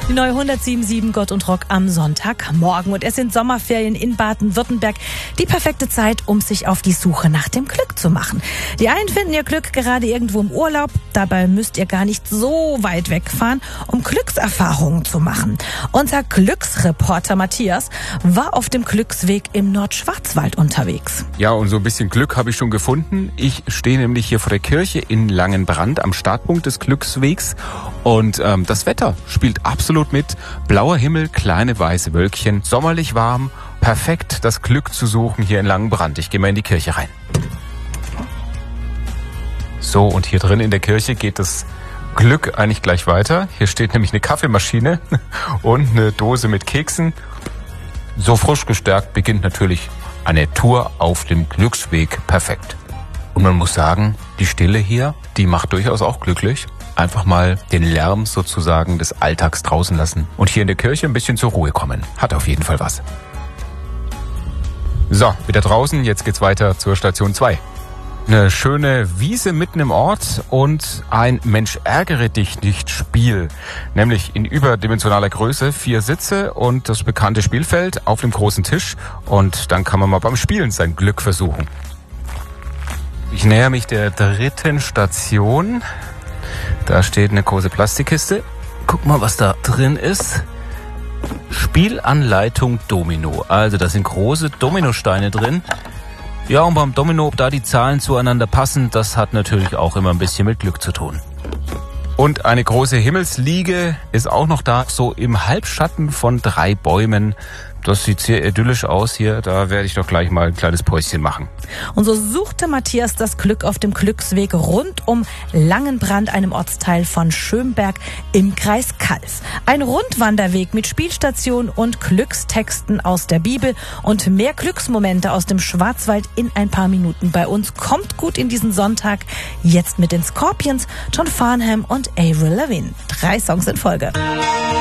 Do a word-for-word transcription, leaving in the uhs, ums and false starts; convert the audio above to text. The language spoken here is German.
Die neue hundertsieben Gott und Rock am Sonntagmorgen. Und es sind Sommerferien in Baden-Württemberg. Die perfekte Zeit, um sich auf die Suche nach dem Glück zu machen. Die einen finden ihr Glück gerade irgendwo im Urlaub. Dabei müsst ihr gar nicht so weit wegfahren, um Glückserfahrungen zu machen. Unser Glücksreporter Matthias war auf dem Glücksweg im Nordschwarzwald unterwegs. Ja, und so ein bisschen Glück habe ich schon gefunden. Ich stehe nämlich hier vor der Kirche in Langenbrand am Startpunkt des Glückswegs. Und ähm, das Wetter spielt absolut mit. Blauer Himmel, kleine weiße Wölkchen, sommerlich warm. Perfekt, das Glück zu suchen hier in Langenbrand. Ich gehe mal in die Kirche rein. So, und hier drin in der Kirche geht das Glück eigentlich gleich weiter. Hier steht nämlich eine Kaffeemaschine und eine Dose mit Keksen. So frisch gestärkt beginnt natürlich eine Tour auf dem Glücksweg perfekt. Und man muss sagen, die Stille hier, die macht durchaus auch glücklich. Einfach mal den Lärm sozusagen des Alltags draußen lassen und hier in der Kirche ein bisschen zur Ruhe kommen. Hat auf jeden Fall was. So, wieder draußen, jetzt geht's weiter zur Station zwei. Eine schöne Wiese mitten im Ort und ein Mensch ärgere dich nicht Spiel. Nämlich in überdimensionaler Größe, vier Sitze und das bekannte Spielfeld auf dem großen Tisch. Und dann kann man mal beim Spielen sein Glück versuchen. Ich näher mich der dritten Station. Da steht eine große Plastikkiste. Guck mal, was da drin ist. Spielanleitung Domino. Also da sind große Dominosteine drin. Ja, und beim Domino, ob da die Zahlen zueinander passen, das hat natürlich auch immer ein bisschen mit Glück zu tun. Und eine große Himmelsliege ist auch noch da, so im Halbschatten von drei Bäumen. Das sieht sehr idyllisch aus hier. Da werde ich doch gleich mal ein kleines Päuschen machen. Und so suchte Matthias das Glück auf dem Glücksweg rund um Langenbrand, einem Ortsteil von Schönberg im Kreis Calw. Ein Rundwanderweg mit Spielstation und Glückstexten aus der Bibel und mehr Glücksmomente aus dem Schwarzwald in ein paar Minuten bei uns. Kommt gut in diesen Sonntag. Jetzt mit den Scorpions, John Farnham und Avril Lavigne. Drei Songs in Folge.